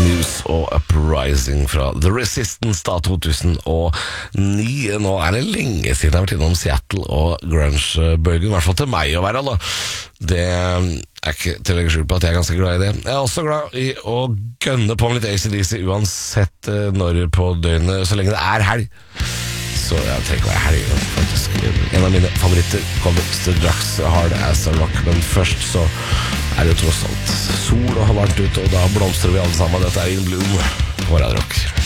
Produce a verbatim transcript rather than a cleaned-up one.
Muse og Uprising fra The Resistance da to tusen og ni. Nå er det lenge siden jeg har vært innom Seattle og grunge-bølgen, i hvert fall til meg å være da. Det er ikke til å legge skjul på at jeg er ganske glad i det. Jeg er også glad i å gønne på med litt A C D C uansett når på døgnet, så lenge det er helg. Så jeg tenker hva er helg, faktisk. En av mine favoritter kommer straks, Hard As A Rock, men først så er det jo tross alt sol og har varmt ut, og da blomstrer vi alle sammen. Dette er In Bloom på Radio Rock.